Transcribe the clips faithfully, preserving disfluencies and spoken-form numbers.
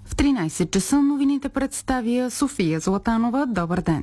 В тринайсет часа новините представя София Златанова. Добър ден!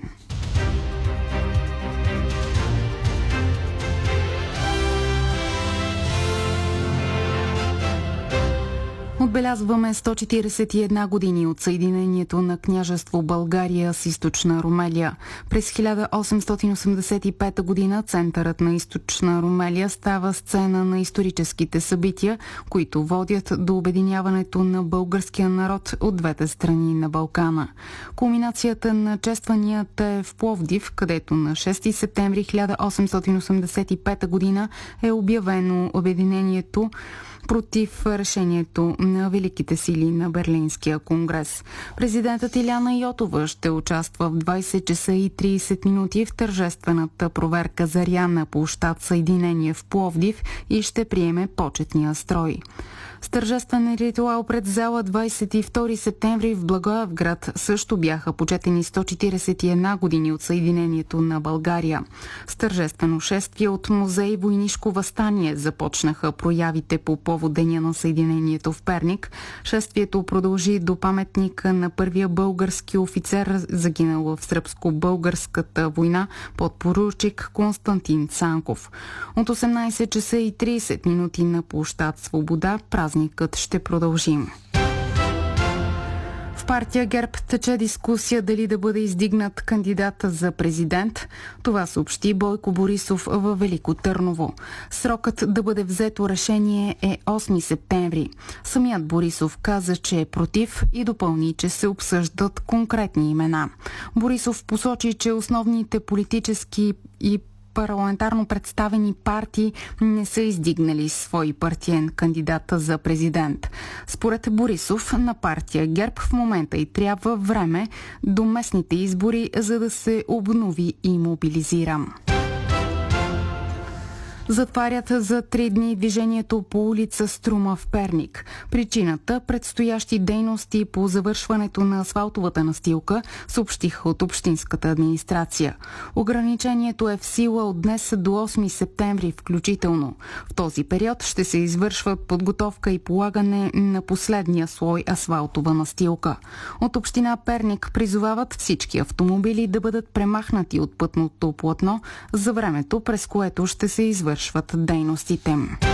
Отбелязваме сто четирийсет и една години от съединението на княжество България с източна Румелия. През хиляда осемстотин осемдесет и пета година центърът на източна Румелия става сцена на историческите събития, които водят до обединяването на българския народ от двете страни на Балкана. Кулминацията на честванията е в Пловдив, където на шести септември хиляда осемстотин осемдесет и пета година е обявено обединението против решението на великите сили на Берлинския конгрес. Президентът Иляна Йотова ще участва в двайсет часа и трийсет минути в тържествената проверка заря на площад Съединение в Пловдив и ще приеме почетния строй. С тържествен ритуал пред зала двайсет и втори септември в Благоевград също бяха почетени сто четирийсет и една години от съединението на България. С тържествено шествие от музей Войнишко въстание започнаха проявите по повод Деня на съединението в Перник. Шествието продължи до паметника на първия български офицер, загинал в сръбско-българската война, подпоручик Константин Цанков. От осемнайсет часа и трийсет минути на площад Свобода празникът ще продължи. В партия ГЕРБ тече дискусия дали да бъде издигнат кандидата за президент. Това съобщи Бойко Борисов във Велико Търново. Срокът да бъде взето решение е осми септември. Самият Борисов каза, че е против и допълни, че се обсъждат конкретни имена. Борисов посочи, че основните политически и парламентарно представени партии не са издигнали свой партиен кандидат за президент. Според Борисов, на партия ГЕРБ в момента и трябва време до местните избори, за да се обнови и мобилизира. Затварят за три дни движението по улица Струма в Перник. Причината – предстоящи дейности по завършването на асфалтовата настилка, съобщиха от общинската администрация. Ограничението е в сила от днес до осми септември включително. В този период ще се извършва подготовка и полагане на последния слой асфалтова настилка. От община Перник призовават всички автомобили да бъдат премахнати от пътното платно за времето, през което ще се извършва дейностите.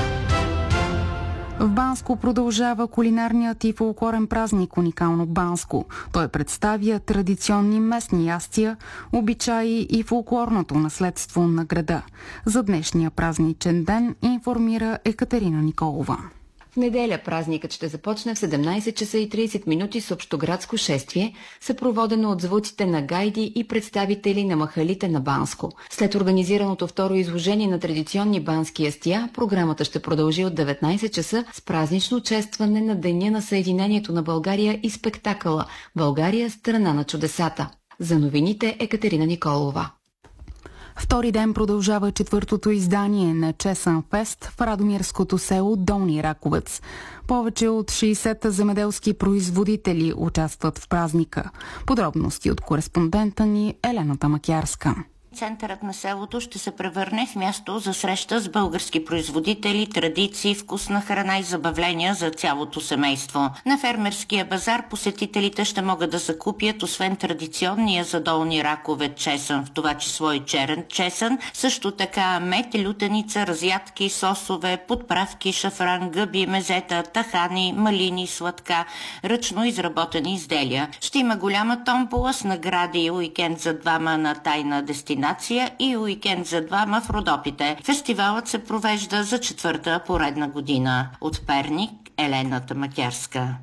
В Банско продължава кулинарният и фолклорен празник Уникално Банско. Той представя традиционни местни ястия, обичаи и фолклорното наследство на града. За днешния празничен ден информира Екатерина Николова. В неделя празникът ще започне в седемнайсет часа и трийсет минути с общоградско шествие, съпроводено от звуците на гайди и представители на махалите на Банско. След организираното второ изложение на традиционни бански ястия, програмата ще продължи от деветнайсет часа с празнично честване на Деня на съединението на България и спектакъла «България – страна на чудесата». За новините Екатерина Николова. Втори ден продължава четвъртото издание на Чесън Фест в радомирското село Долни Раковец. Повече от шейсет земеделски производители участват в празника. Подробности от кореспондента ни Елена Тамакярска. Центърът на селото ще се превърне в място за среща с български производители, традиции, вкусна храна и забавления за цялото семейство. На фермерския базар посетителите ще могат да закупят освен традиционния за Долни Раковец чесън, в това число и черен чесън, също така мед, лютеница, разядки, сосове, подправки, шафран, гъби, мезета, тахани, малини, сладка, ръчно изработени изделия. Ще има голяма томбола с награди и уикенд за двама на тайна дестинация и уикенд за двама в Родопите. Фестивалът се провежда за четвърта поредна година. От Перник, Елена Тамакярска.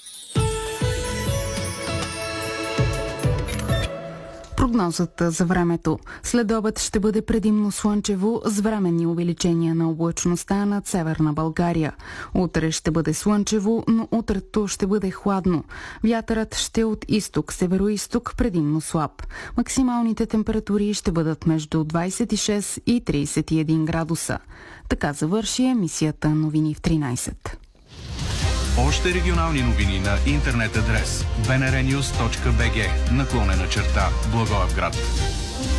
Прогнозата за времето. След обед ще бъде предимно слънчево с временни увеличения на облачността над северна България. Утре ще бъде слънчево, но утрето ще бъде хладно. Вятърът ще е от изток, северо-изток, предимно слаб. Максималните температури ще бъдат между двайсет и шест и трийсет и един градуса. Така завърши емисията Новини в тринайсет. Още регионални новини на интернет адрес би ен ар нюз точка би джи наклонена черта Благоевград.